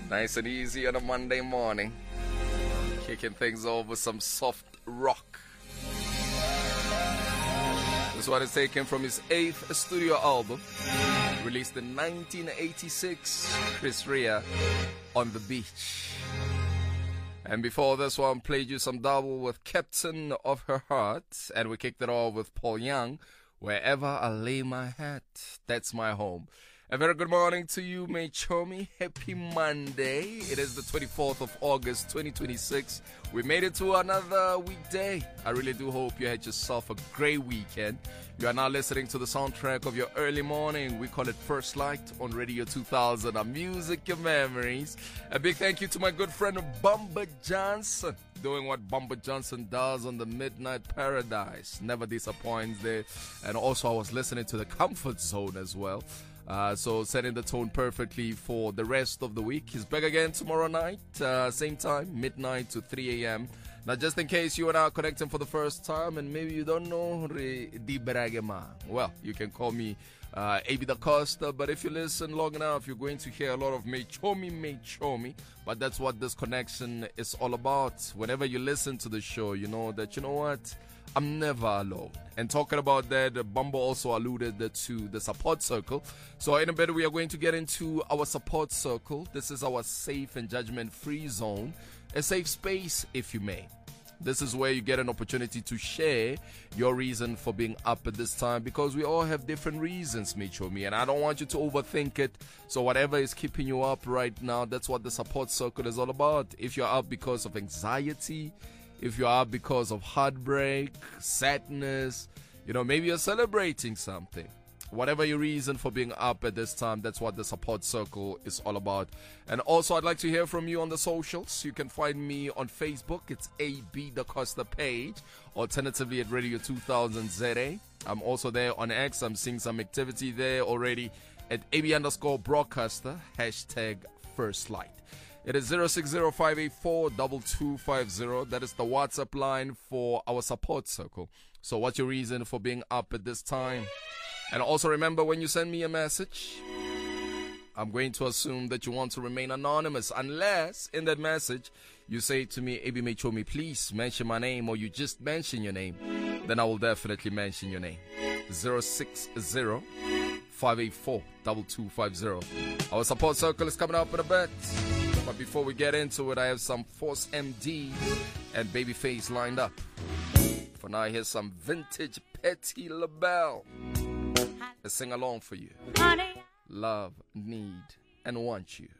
Nice and easy on a Monday morning. Kicking things off with some soft rock. This one is taken from his 8th studio album, released in 1986, Chris Rea, On the Beach. And before this one, played you some double with Captain of Her Heart, and we kicked it off with Paul Young, Wherever I Lay My Hat, That's My Home. A very good morning to you, May Chomi. Happy Monday. It is the 24th of August, 2026. We made it to another weekday. I really do hope you had yourself a great weekend. You are now listening to the soundtrack of your early morning. We call it First Light on Radio 2000. Our music, your memories. A big thank you to my good friend Bumba Johnson, doing what Bumba Johnson does on the Midnight Paradise. Never disappoints there. And also I was listening to the Comfort Zone as well. So setting the tone perfectly for the rest of the week. He's back again tomorrow night, same time, midnight to 3 a.m. Now, just in case you are now connecting for the first time and maybe you don't know Di Bragema, well, you can call me AB Da Costa, but if you listen long enough, you're going to hear a lot of Me Chomi, but that's what this connection is all about. Whenever you listen to the show, you know that, you know what, I'm never alone. And talking about that, Bumbo also alluded to the support circle. So in a bit, we are going to get into our support circle. This is our safe and judgment-free zone, a safe space, if you may. This is where you get an opportunity to share your reason for being up at this time, because we all have different reasons, Michomi, and I don't want you to overthink it. So whatever is keeping you up right now, that's what the support circle is all about. If you're up because of anxiety, if you are because of heartbreak, sadness, you know, maybe you're celebrating something. Whatever your reason for being up at this time, that's what the support circle is all about. And also, I'd like to hear from you on the socials. You can find me on Facebook. It's AB Da Costa page. Alternatively at Radio 2000 ZA. I'm also there on X. I'm seeing some activity there already at AB_broadcaster, hashtag First Light. It is 060-584-2250. That is the WhatsApp line for our support circle. So what's your reason for being up at this time? And also remember, when you send me a message, I'm going to assume that you want to remain anonymous, unless in that message you say to me, Abi Mechomi, please mention my name, or you just mention your name. Then I will definitely mention your name. 060-584-2250. Our support circle is coming up in a bit. But before we get into it, I have some Force MD and Babyface lined up. For now, here's some vintage Patti LaBelle. A sing along for you. Love, need, and want you.